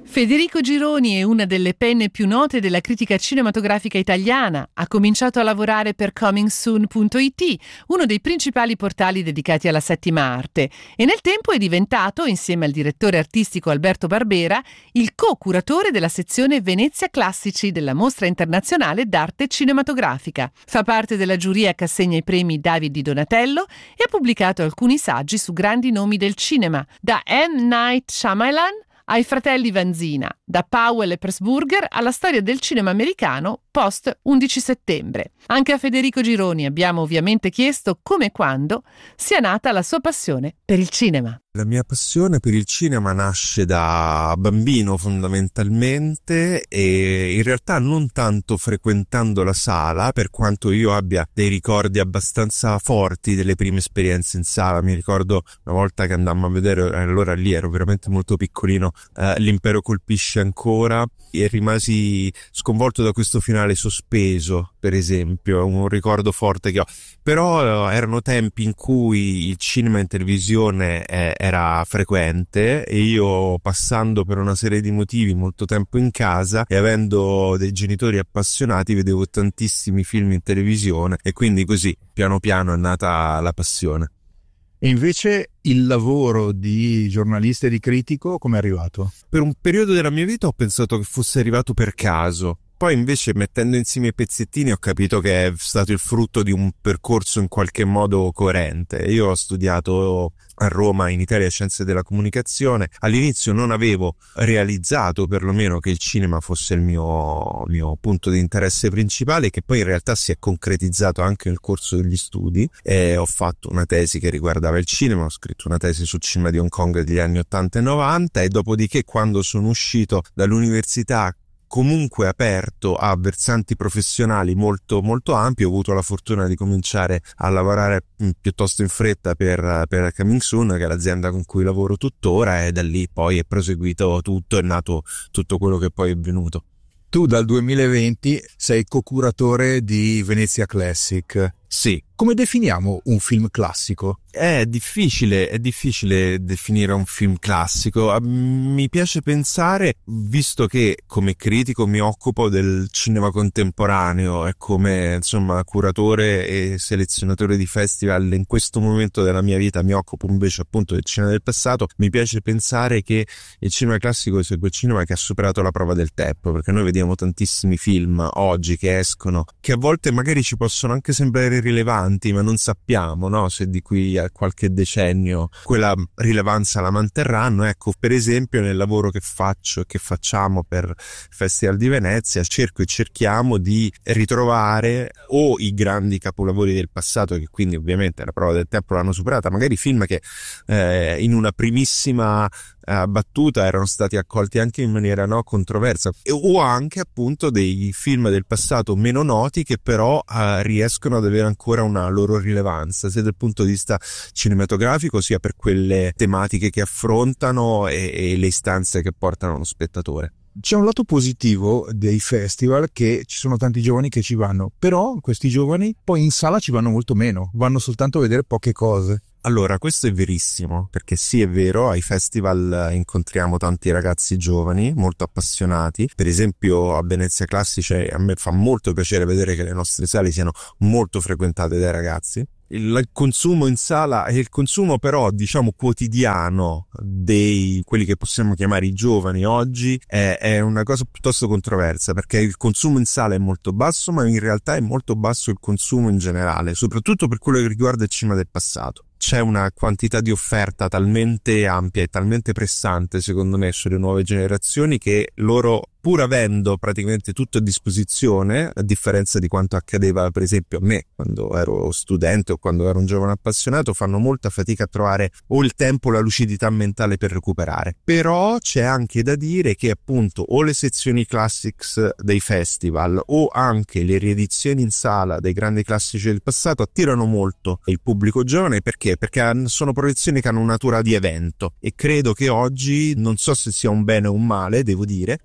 Federico Gironi è una delle penne più note della critica cinematografica italiana. Ha cominciato a lavorare per comingsoon.it, uno dei principali portali dedicati alla settima arte, e nel tempo è diventato, insieme al direttore artistico Alberto Barbera, il co-curatore della sezione Venezia Classici della Mostra Internazionale d'Arte Cinematografica. Fa parte della giuria che assegna i premi David di Donatello e ha pubblicato alcuni saggi su grandi nomi del cinema, da M. Night Shyamalan ai fratelli Vanzina, da Powell e Pressburger alla storia del cinema americano post 11 settembre. Anche a Federico Gironi abbiamo ovviamente chiesto come e quando sia nata la sua passione per il cinema. La mia passione per il cinema nasce da bambino fondamentalmente, e in realtà non tanto frequentando la sala, per quanto io abbia dei ricordi abbastanza forti delle prime esperienze in sala. Mi ricordo una volta che andammo a vedere, allora lì ero veramente molto piccolino, L'Impero colpisce ancora, e rimasi sconvolto da questo finale sospeso, per esempio, un ricordo forte che ho. Però erano tempi in cui il cinema in televisione era frequente, e io, passando per una serie di motivi molto tempo in casa e avendo dei genitori appassionati, vedevo tantissimi film in televisione, e quindi così piano piano è nata la passione. E invece il lavoro di giornalista e di critico come è arrivato? Per un periodo della mia vita ho pensato che fosse arrivato per caso. Poi invece, mettendo insieme i pezzettini, ho capito che è stato il frutto di un percorso in qualche modo coerente. Io ho studiato a Roma, in Italia, Scienze della Comunicazione. All'inizio non avevo realizzato perlomeno che il cinema fosse il mio punto di interesse principale, che poi in realtà si è concretizzato anche nel corso degli studi. Ho fatto una tesi che riguardava il cinema, ho scritto una tesi sul cinema di Hong Kong degli anni 80 e 90, e dopodiché, quando sono uscito dall'università, comunque aperto a versanti professionali molto molto ampi, ho avuto la fortuna di cominciare a lavorare piuttosto in fretta per Coming Soon, che è l'azienda con cui lavoro tuttora, e da lì poi è proseguito tutto, è nato tutto quello che poi è venuto. Tu dal 2020 sei co-curatore di Venezia Classic. Sì. Come definiamo un film classico? È difficile definire un film classico. Mi piace pensare, visto che come critico mi occupo del cinema contemporaneo e come curatore e selezionatore di festival, in questo momento della mia vita mi occupo invece appunto del cinema del passato, mi piace pensare che il cinema classico sia quel cinema che ha superato la prova del tempo, perché noi vediamo tantissimi film oggi che escono, che a volte magari ci possono anche sembrare rilevanti, ma non sappiamo, no, se di qui a qualche decennio quella rilevanza la manterranno. Ecco, per esempio, nel lavoro che faccio e che facciamo per Festival di Venezia, cerchiamo di ritrovare o i grandi capolavori del passato, che quindi ovviamente la prova del tempo l'hanno superata, magari film che in una primissima battuta erano stati accolti anche in maniera controversa, o anche appunto dei film del passato meno noti che però riescono ad avere ancora una loro rilevanza, sia dal punto di vista cinematografico sia per quelle tematiche che affrontano e le istanze che portano lo spettatore. C'è un lato positivo dei festival, che ci sono tanti giovani che ci vanno, però questi giovani poi in sala ci vanno molto meno, vanno soltanto a vedere poche cose. Allora, questo è verissimo, perché sì, è vero, ai festival incontriamo tanti ragazzi giovani, molto appassionati. Per esempio a Venezia Classici a me fa molto piacere vedere che le nostre sale siano molto frequentate dai ragazzi. Il consumo in sala e il consumo però quotidiano dei quelli che possiamo chiamare i giovani oggi è una cosa piuttosto controversa, perché il consumo in sala è molto basso, ma in realtà è molto basso il consumo in generale, soprattutto per quello che riguarda il cinema del passato. C'è una quantità di offerta talmente ampia e talmente pressante, secondo me, sulle nuove generazioni, che loro, pur avendo praticamente tutto a disposizione, a differenza di quanto accadeva per esempio a me quando ero studente o quando ero un giovane appassionato, fanno molta fatica a trovare o il tempo o la lucidità mentale per recuperare. Però c'è anche da dire che appunto o le sezioni classics dei festival o anche le riedizioni in sala dei grandi classici del passato attirano molto il pubblico giovane. Perché sono proiezioni che hanno natura di evento, e credo che oggi, non so se sia un bene o un male, devo dire, ma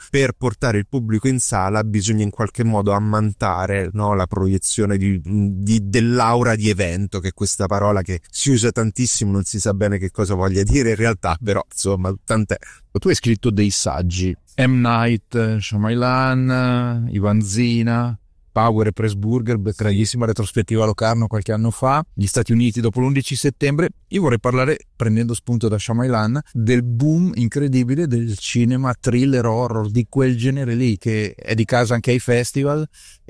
per portare il pubblico in sala bisogna in qualche modo ammantare, no, la proiezione dell'aura di evento, che è questa parola che si usa tantissimo, non si sa bene che cosa voglia dire in realtà, però insomma tant'è. Tu hai scritto dei saggi, M. Night Shyamalan, Ivan Zina, Power e Pressburger, grandissima retrospettiva a Locarno qualche anno fa, gli Stati Uniti dopo l'11 settembre. Io vorrei parlare, prendendo spunto da Shyamalan, del boom incredibile del cinema thriller horror, di quel genere lì, che è di casa anche ai festival,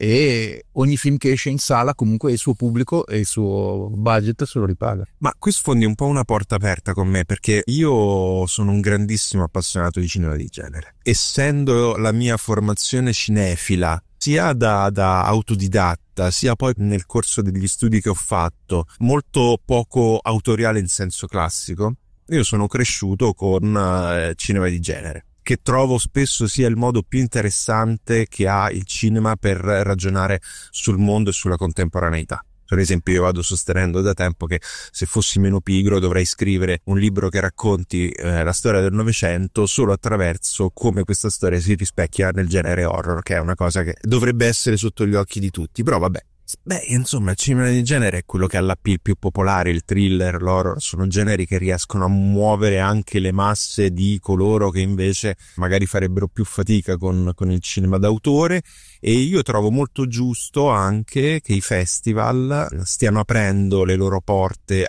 e ogni film che esce in sala comunque il suo pubblico e il suo budget se lo ripaga. Ma qui sfondi un po' una porta aperta con me, perché io sono un grandissimo appassionato di cinema di genere. Essendo la mia formazione cinefila sia da autodidatta, sia poi nel corso degli studi che ho fatto, molto poco autoriale in senso classico, io sono cresciuto con cinema di genere, che trovo spesso sia il modo più interessante che ha il cinema per ragionare sul mondo e sulla contemporaneità. Per esempio, io vado sostenendo da tempo che se fossi meno pigro dovrei scrivere un libro che racconti la storia del Novecento solo attraverso come questa storia si rispecchia nel genere horror, che è una cosa che dovrebbe essere sotto gli occhi di tutti, però vabbè. Beh, insomma, il cinema di genere è quello che ha l'appeal più popolare, il thriller, l'horror, sono generi che riescono a muovere anche le masse di coloro che invece magari farebbero più fatica con il cinema d'autore, e io trovo molto giusto anche che i festival stiano aprendo le loro porte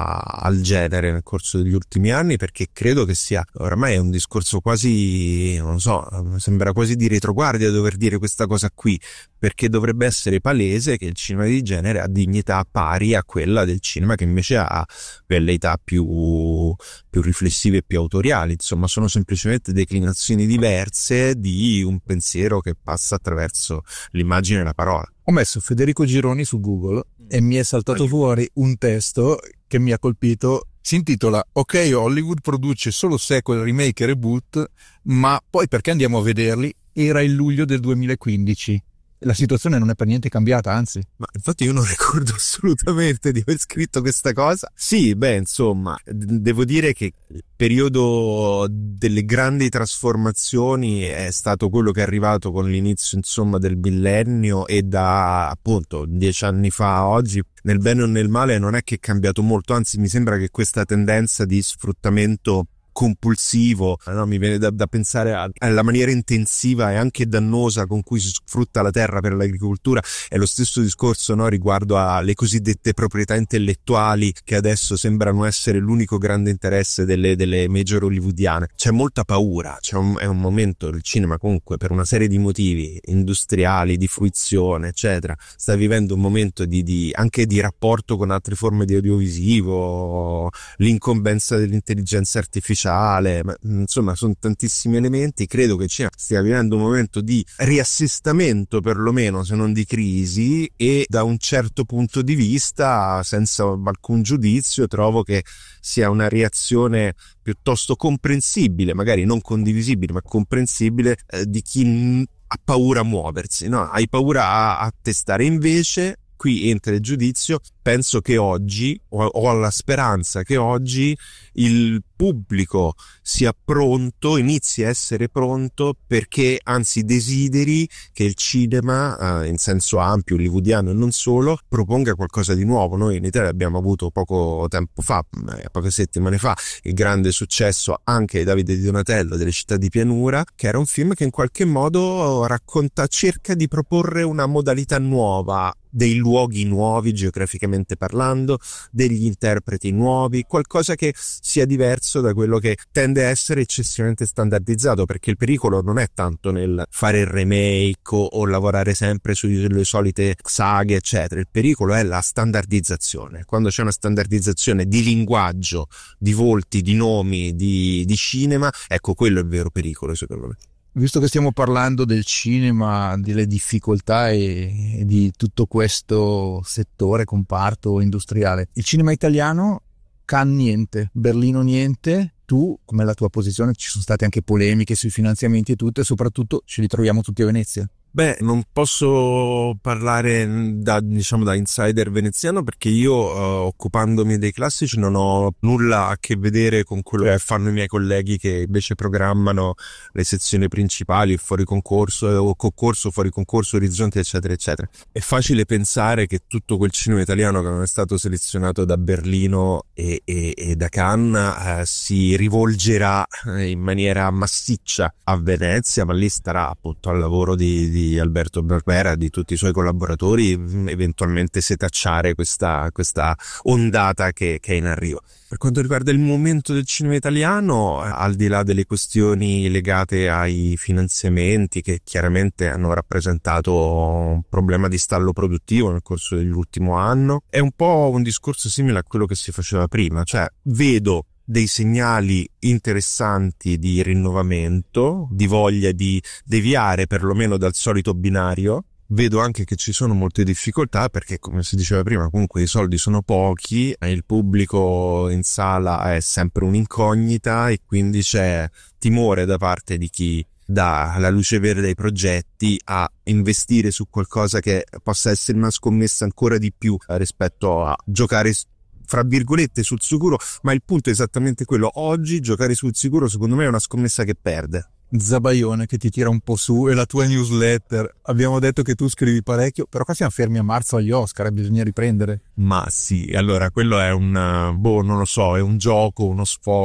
al genere nel corso degli ultimi anni, perché credo che sia, ormai è un discorso quasi, non so, sembra quasi di retroguardia dover dire questa cosa qui, perché dovrebbe essere palese che il cinema di genere ha dignità pari a quella del cinema che invece ha velleità più riflessive e più autoriali. Insomma, sono semplicemente declinazioni diverse di un pensiero che passa attraverso l'immagine e la parola. Ho messo Federico Gironi su Google e mi è saltato fuori un testo che mi ha colpito. Si intitola "Ok, Hollywood produce solo sequel, remake e reboot, ma poi perché andiamo a vederli? Era il luglio del 2015. La situazione non è per niente cambiata, anzi. Ma infatti io non ricordo assolutamente di aver scritto questa cosa. Sì, beh, insomma, devo dire che il periodo delle grandi trasformazioni è stato quello che è arrivato con l'inizio, insomma, del millennio, e da appunto 10 anni fa a oggi, nel bene o nel male, non è che è cambiato molto, anzi mi sembra che questa tendenza di sfruttamento compulsivo, no? Mi viene da pensare alla maniera intensiva e anche dannosa con cui si sfrutta la terra per l'agricoltura. È lo stesso discorso, no, riguardo alle cosiddette proprietà intellettuali, che adesso sembrano essere l'unico grande interesse delle major hollywoodiane. C'è molta paura, è un momento, il cinema comunque per una serie di motivi industriali, di fruizione eccetera, sta vivendo un momento anche di rapporto con altre forme di audiovisivo, l'incombenza dell'intelligenza artificiale, ma insomma sono tantissimi elementi. Credo che stia vivendo un momento di riassestamento, perlomeno se non di crisi, e da un certo punto di vista, senza alcun giudizio, trovo che sia una reazione piuttosto comprensibile, magari non condivisibile ma comprensibile, di chi ha paura a muoversi, no? Hai paura a testare. Invece qui entra il giudizio. Penso che oggi, ho la speranza che oggi il pubblico sia pronto, inizi a essere pronto, perché anzi desideri che il cinema, in senso ampio, hollywoodiano e non solo, proponga qualcosa di nuovo. Noi in Italia abbiamo avuto poco tempo fa, poche settimane fa, il grande successo anche di Davide Di Donatello, Delle città di pianura, che era un film che in qualche modo cerca di proporre una modalità nuova, dei luoghi nuovi geograficamente parlando, degli interpreti nuovi, qualcosa che sia diverso da quello che tende a essere eccessivamente standardizzato, perché il pericolo non è tanto nel fare il remake o lavorare sempre sulle solite saghe eccetera. Il pericolo è la standardizzazione. Quando c'è una standardizzazione di linguaggio, di volti, di nomi, di cinema, ecco, quello è il vero pericolo secondo me. Visto che stiamo parlando del cinema, delle difficoltà e di tutto questo settore, comparto industriale, il cinema italiano, Cannes niente, Berlino niente. Tu, com'è la tua posizione? Ci sono state anche polemiche sui finanziamenti e tutto, e soprattutto ci ritroviamo tutti a Venezia. Beh, non posso parlare da insider veneziano, perché io, occupandomi dei classici, non ho nulla a che vedere con quello che fanno i miei colleghi che invece programmano le sezioni principali, fuori concorso, o concorso, fuori concorso, orizzonti, eccetera, eccetera. È facile pensare che tutto quel cinema italiano che non è stato selezionato da Berlino e da Cannes si rivolgerà in maniera massiccia a Venezia, ma lì starà appunto al lavoro di Alberto Barbera, di tutti i suoi collaboratori, eventualmente setacciare questa ondata che è in arrivo. Per quanto riguarda il momento del cinema italiano, al di là delle questioni legate ai finanziamenti, che chiaramente hanno rappresentato un problema di stallo produttivo nel corso dell'ultimo anno, è un po' un discorso simile a quello che si faceva prima, cioè vedo dei segnali interessanti di rinnovamento, di voglia di deviare perlomeno dal solito binario. Vedo anche che ci sono molte difficoltà perché, come si diceva prima, comunque i soldi sono pochi, il pubblico in sala è sempre un'incognita e quindi c'è timore da parte di chi dà la luce verde ai progetti a investire su qualcosa che possa essere una scommessa ancora di più rispetto a giocare fra virgolette sul sicuro, ma il punto è esattamente quello. Oggi giocare sul sicuro secondo me è una scommessa che perde. Zabaione che ti tira un po' su, e la tua newsletter. Abbiamo detto che tu scrivi parecchio, però qua siamo fermi a marzo agli Oscar e bisogna riprendere. Ma sì, allora quello è non lo so, è un gioco, uno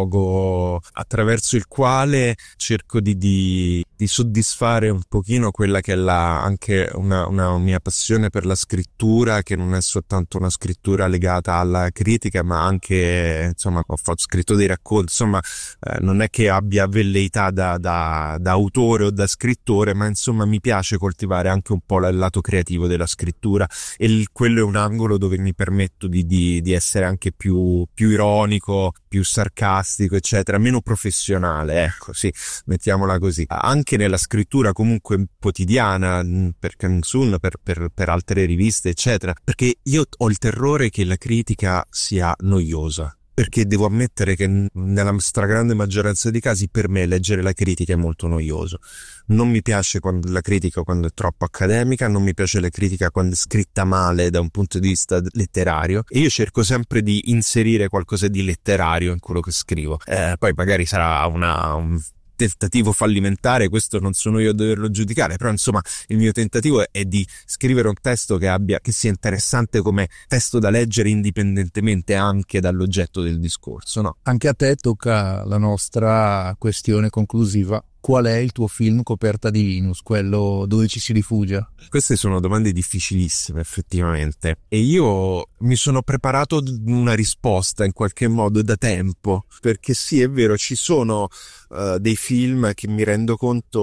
sfogo attraverso il quale cerco di soddisfare un pochino quella che è anche una mia passione per la scrittura, che non è soltanto una scrittura legata alla critica, ma anche, insomma, ho scritto dei racconti, insomma, non è che abbia velleità da autore o da scrittore, ma insomma mi piace coltivare anche un po' il lato creativo della scrittura, e quello è un angolo dove mi permetto di essere anche più ironico, più sarcastico, eccetera, meno professionale, ecco, sì, mettiamola così. Anche nella scrittura comunque quotidiana, per Canzun, per altre riviste, eccetera, perché io ho il terrore che la critica sia noiosa. Perché devo ammettere che nella stragrande maggioranza dei casi per me leggere la critica è molto noioso. Non mi piace la critica quando è troppo accademica, non mi piace la critica quando è scritta male da un punto di vista letterario, e io cerco sempre di inserire qualcosa di letterario in quello che scrivo. Poi magari sarà un tentativo fallimentare, questo non sono io a doverlo giudicare, però insomma il mio tentativo è di scrivere un testo che sia interessante come testo da leggere, indipendentemente anche dall'oggetto del discorso, no? Anche a te tocca la nostra questione conclusiva. Qual è il tuo film coperta di Linus, quello dove ci si rifugia? Queste sono domande difficilissime, effettivamente, e io mi sono preparato una risposta in qualche modo da tempo, perché sì, è vero, ci sono dei film che mi rendo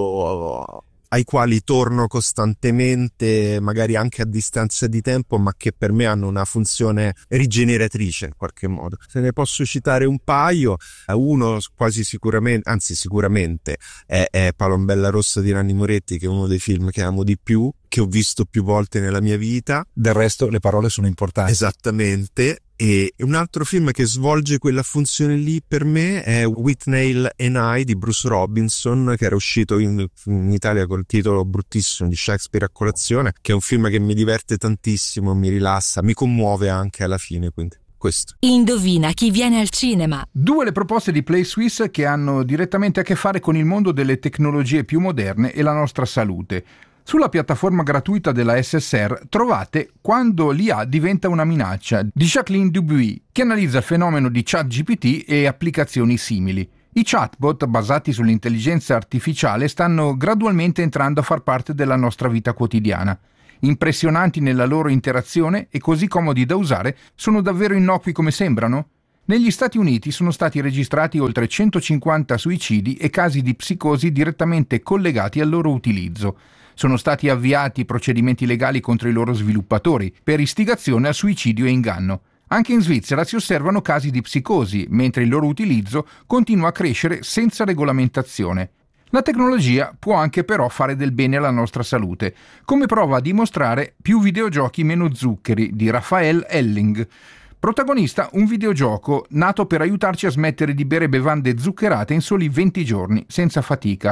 conto ai quali torno costantemente, magari anche a distanza di tempo, ma che per me hanno una funzione rigeneratrice in qualche modo. Se ne posso citare un paio, uno quasi sicuramente, anzi sicuramente, è Palombella Rossa di Nanni Moretti, che è uno dei film che amo di più, che ho visto più volte nella mia vita. Del resto le parole sono importanti. Esattamente. E un altro film che svolge quella funzione lì per me è Withnail and I di Bruce Robinson, che era uscito in Italia col titolo bruttissimo di Shakespeare a colazione, che è un film che mi diverte tantissimo, mi rilassa, mi commuove anche alla fine, quindi questo. Indovina chi viene al cinema. 2 le proposte di Play Swiss che hanno direttamente a che fare con il mondo delle tecnologie più moderne e la nostra salute. Sulla piattaforma gratuita della SSR trovate Quando l'IA diventa una minaccia di Jacqueline Dubuis, che analizza il fenomeno di ChatGPT e applicazioni simili. I chatbot basati sull'intelligenza artificiale stanno gradualmente entrando a far parte della nostra vita quotidiana. Impressionanti nella loro interazione e così comodi da usare, sono davvero innocui come sembrano? Negli Stati Uniti sono stati registrati oltre 150 suicidi e casi di psicosi direttamente collegati al loro utilizzo. Sono stati avviati procedimenti legali contro i loro sviluppatori per istigazione al suicidio e inganno. Anche in Svizzera si osservano casi di psicosi, mentre il loro utilizzo continua a crescere senza regolamentazione. La tecnologia può anche però fare del bene alla nostra salute, come prova a dimostrare Più videogiochi meno zuccheri di Raphael Elling. Protagonista un videogioco nato per aiutarci a smettere di bere bevande zuccherate in soli 20 giorni, senza fatica.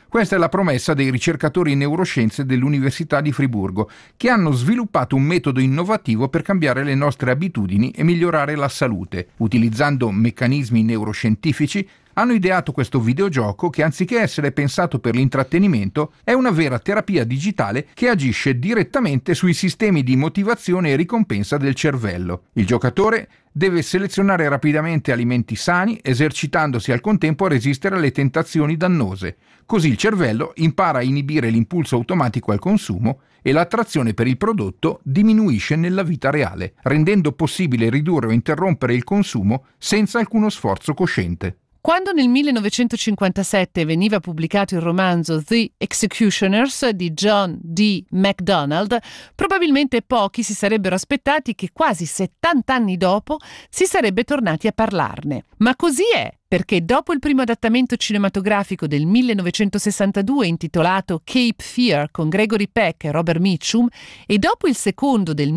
Questa è la promessa dei ricercatori in neuroscienze dell'Università di Friburgo, che hanno sviluppato un metodo innovativo per cambiare le nostre abitudini e migliorare la salute. Utilizzando meccanismi neuroscientifici, hanno ideato questo videogioco che, anziché essere pensato per l'intrattenimento, è una vera terapia digitale che agisce direttamente sui sistemi di motivazione e ricompensa del cervello. Il giocatore deve selezionare rapidamente alimenti sani, esercitandosi al contempo a resistere alle tentazioni dannose. Così il cervello impara a inibire l'impulso automatico al consumo e l'attrazione per il prodotto diminuisce nella vita reale, rendendo possibile ridurre o interrompere il consumo senza alcuno sforzo cosciente. Quando nel 1957 veniva pubblicato il romanzo The Executioners di John D. MacDonald, probabilmente pochi si sarebbero aspettati che quasi 70 anni dopo si sarebbe tornati a parlarne. Ma così è, perché dopo il primo adattamento cinematografico del 1962 intitolato Cape Fear con Gregory Peck e Robert Mitchum e dopo il secondo del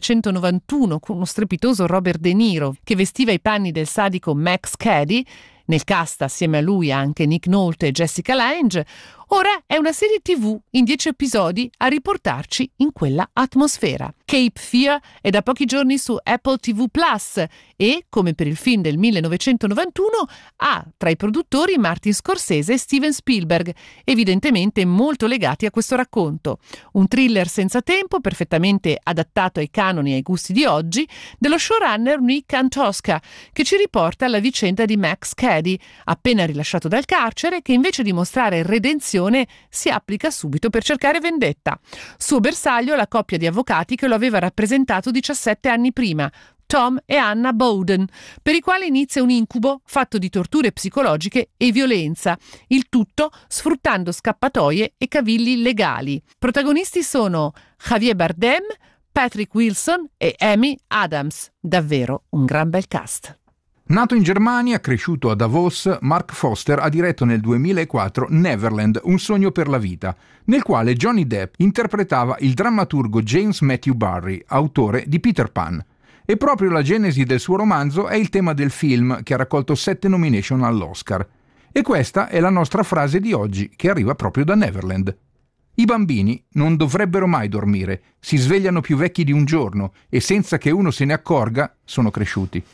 1991 con uno strepitoso Robert De Niro che vestiva i panni del sadico Max Cady, nel cast assieme a lui anche Nick Nolte e Jessica Lange, ora è una serie TV in 10 episodi a riportarci in quella atmosfera. Cape Fear è da pochi giorni su Apple TV Plus e, come per il film del 1991, ha tra i produttori Martin Scorsese e Steven Spielberg, evidentemente molto legati a questo racconto. Un thriller senza tempo, perfettamente adattato ai canoni e ai gusti di oggi, dello showrunner Nick Antosca, che ci riporta alla vicenda di Max Cady, appena rilasciato dal carcere, che invece di mostrare redenzione si applica subito per cercare vendetta. Suo bersaglio la coppia di avvocati che lo aveva rappresentato 17 anni prima, Tom e Anna Bowden, per i quali inizia un incubo fatto di torture psicologiche e violenza, il tutto sfruttando scappatoie e cavilli legali. Protagonisti sono Javier Bardem, Patrick Wilson e Amy Adams. Davvero un gran bel cast. Nato in Germania, cresciuto a Davos, Mark Foster ha diretto nel 2004 Neverland, un sogno per la vita, nel quale Johnny Depp interpretava il drammaturgo James Matthew Barrie, autore di Peter Pan. E proprio la genesi del suo romanzo è il tema del film, che ha raccolto 7 nomination all'Oscar. E questa è la nostra frase di oggi, che arriva proprio da Neverland. I bambini non dovrebbero mai dormire, si svegliano più vecchi di un giorno e senza che uno se ne accorga sono cresciuti.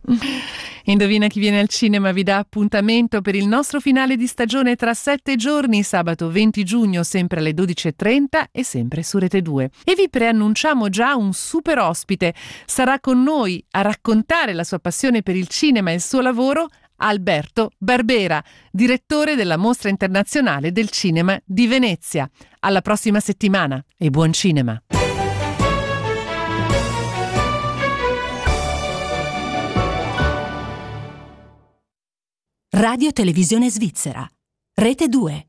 Indovina chi viene al cinema vi dà appuntamento per il nostro finale di stagione tra 7 giorni, sabato 20 giugno, sempre alle 12.30 e sempre su Rete 2. E vi preannunciamo già un super ospite. Sarà con noi a raccontare la sua passione per il cinema e il suo lavoro Alberto Barbera, direttore della Mostra Internazionale del Cinema di Venezia. Alla prossima settimana e buon cinema! Radio Televisione Svizzera, Rete 2.